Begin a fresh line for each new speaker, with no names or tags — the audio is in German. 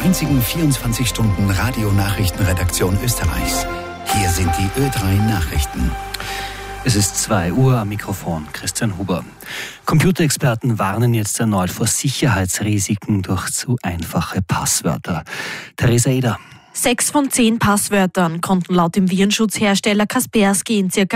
einzigen 24-Stunden-Radio-Nachrichtenredaktion Österreichs. Hier sind die Ö3 Nachrichten.
Es ist 2 Uhr, am Mikrofon Christian Huber. Computerexperten warnen jetzt erneut vor Sicherheitsrisiken durch zu einfache Passwörter. Theresa Eder.
6 von 10 Passwörtern konnten laut dem Virenschutzhersteller Kaspersky in ca.